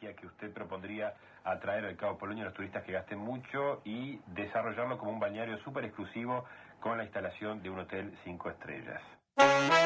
experiencia que usted propondría atraer al Cabo Polonio a los turistas que gasten mucho y desarrollarlo como un balneario súper exclusivo con la instalación de un hotel 5 estrellas.